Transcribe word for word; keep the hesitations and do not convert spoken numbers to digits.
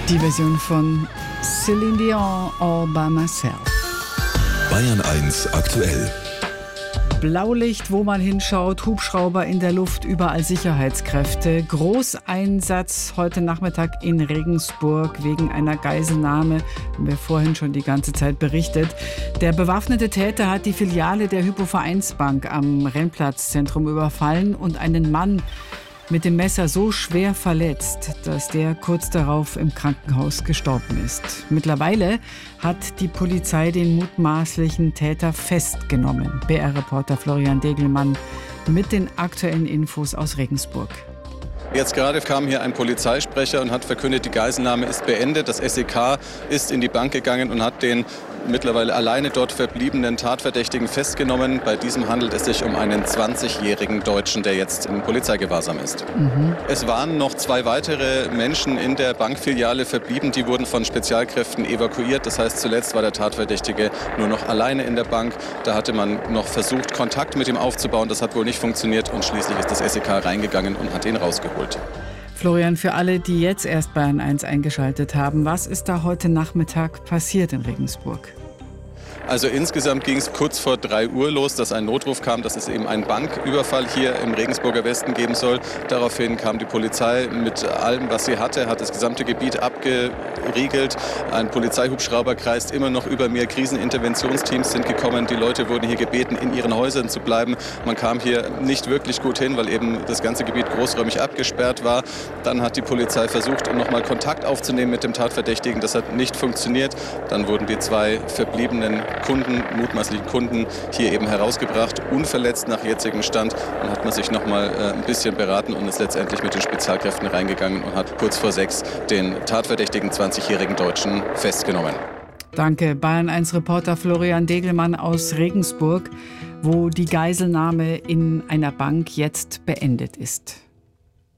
Die Version von Céline Dion, All by Myself. Bayern eins aktuell. Blaulicht, wo man hinschaut, Hubschrauber in der Luft, überall Sicherheitskräfte. Großeinsatz heute Nachmittag in Regensburg wegen einer Geiselnahme. Haben wir vorhin schon die ganze Zeit berichtet. Der bewaffnete Täter hat die Filiale der Hypo-Vereinsbank am Rennplatzzentrum überfallen und einen Mann mit dem Messer so schwer verletzt, dass der kurz darauf im Krankenhaus gestorben ist. Mittlerweile hat die Polizei den mutmaßlichen Täter festgenommen. B R-Reporter Florian Degelmann mit den aktuellen Infos aus Regensburg. Jetzt gerade kam hier ein Polizeisprecher und hat verkündet, die Geiselnahme ist beendet. Das S E K ist in die Bank gegangen und hat den mittlerweile alleine dort verbliebenen Tatverdächtigen festgenommen. Bei diesem handelt es sich um einen zwanzigjährigen Deutschen, der jetzt im Polizeigewahrsam ist. Mhm. Es waren noch zwei weitere Menschen in der Bankfiliale verblieben. Die wurden von Spezialkräften evakuiert. Das heißt, zuletzt war der Tatverdächtige nur noch alleine in der Bank. Da hatte man noch versucht, Kontakt mit ihm aufzubauen. Das hat wohl nicht funktioniert und schließlich ist das S E K reingegangen und hat ihn rausgeholt. Florian, für alle, die jetzt erst Bayern eins eingeschaltet haben, was ist da heute Nachmittag passiert in Regensburg? Also insgesamt ging es kurz vor drei Uhr los, dass ein Notruf kam, dass es eben einen Banküberfall hier im Regensburger Westen geben soll. Daraufhin kam die Polizei mit allem, was sie hatte, hat das gesamte Gebiet abgeriegelt. Ein Polizeihubschrauber kreist immer noch über mir. Kriseninterventionsteams sind gekommen. Die Leute wurden hier gebeten, in ihren Häusern zu bleiben. Man kam hier nicht wirklich gut hin, weil eben das ganze Gebiet großräumig abgesperrt war. Dann hat die Polizei versucht, nochmal Kontakt aufzunehmen mit dem Tatverdächtigen. Das hat nicht funktioniert. Dann wurden die zwei verbliebenen Kunden, mutmaßlichen Kunden, hier eben herausgebracht, unverletzt nach jetzigem Stand. Dann hat man sich noch mal äh, ein bisschen beraten und ist letztendlich mit den Spezialkräften reingegangen und hat kurz vor sechs den tatverdächtigen zwanzigjährigen Deutschen festgenommen. Danke, Bayern eins Reporter Florian Degelmann aus Regensburg, wo die Geiselnahme in einer Bank jetzt beendet ist.